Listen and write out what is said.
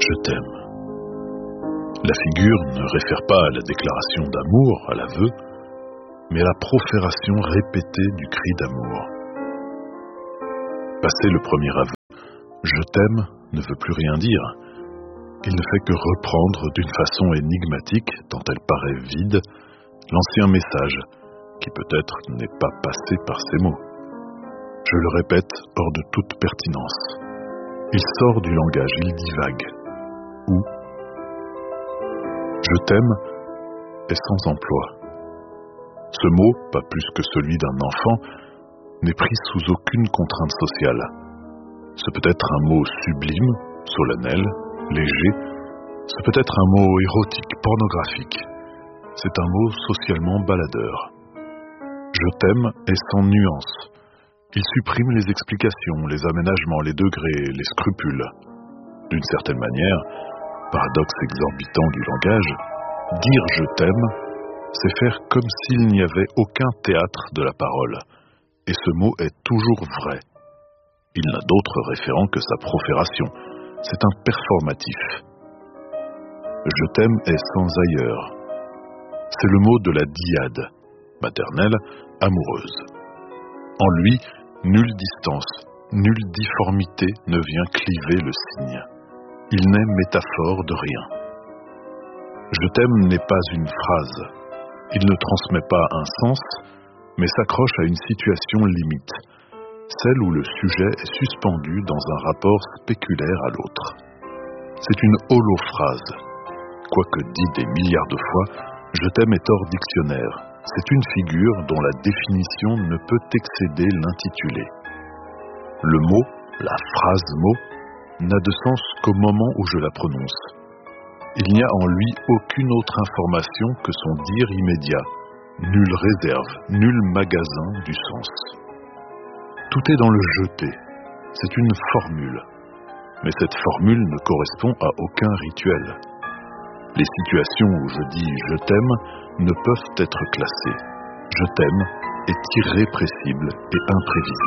Je t'aime. La figure ne réfère pas à la déclaration d'amour, à l'aveu, mais à la profération répétée du cri d'amour. Passé le premier aveu, je t'aime ne veut plus rien dire. Il ne fait que reprendre d'une façon énigmatique, tant elle paraît vide, l'ancien message, qui peut-être n'est pas passé par ces mots. Je le répète hors de toute pertinence. Il sort du langage, il divague. Ou je t'aime est sans emploi. Ce mot, pas plus que celui d'un enfant, n'est pris sous aucune contrainte sociale. Ce peut être un mot sublime, solennel, léger. Ce peut être un mot érotique, pornographique. C'est un mot socialement baladeur. Je t'aime est sans nuance. Il supprime les explications, les aménagements, les degrés, les scrupules. D'une certaine manière, paradoxe exorbitant du langage, dire je t'aime, c'est faire comme s'il n'y avait aucun théâtre de la parole. Et ce mot est toujours vrai. Il n'a d'autre référent que sa profération. C'est un performatif. Je t'aime est sans ailleurs. C'est le mot de la dyade, maternelle, amoureuse. En lui, nulle distance, nulle difformité ne vient cliver le signe. Il n'est métaphore de rien. Je t'aime n'est pas une phrase. Il ne transmet pas un sens, mais s'accroche à une situation limite, celle où le sujet est suspendu dans un rapport spéculaire à l'autre. C'est une holophrase. Quoique dit des milliards de fois, je t'aime est hors dictionnaire. C'est une figure dont la définition ne peut excéder l'intitulé. Le mot, la phrase mot, n'a de sens qu'au moment où je la prononce. Il n'y a en lui aucune autre information que son dire immédiat, nulle réserve, nul magasin du sens. Tout est dans le jeté. C'est une formule. Mais cette formule ne correspond à aucun rituel. Les situations où je dis « je t'aime » ne peuvent être classées. « Je t'aime » est irrépressible et imprévisible.